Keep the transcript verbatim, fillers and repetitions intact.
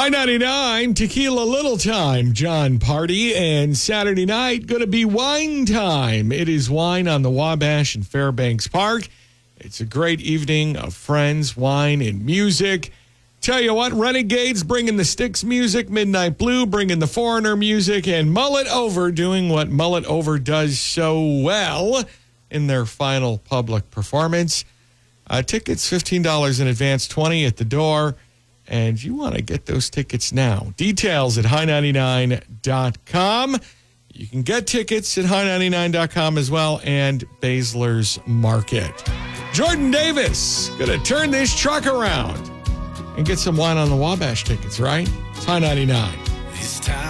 High ninety-nine, Tequila Little Time, John Party, and Saturday night going to be wine time. It is wine on the Wabash in Fairbanks Park. It's a great evening of friends, wine, and music. Tell you what, Renegades bringing the Styx music, Midnight Blue bringing the Foreigner music, and Mullet Over doing what Mullet Over does so well in their final public performance. Uh, tickets, fifteen dollars in advance, twenty dollars at the door. And you want to get those tickets now. Details at high ninety-nine dot com. You can get tickets at high ninety-nine dot com as well, and Baszler's Market. Jordan Davis going to turn this truck around and get some wine on the Wabash tickets, right? It's High ninety-nine. This time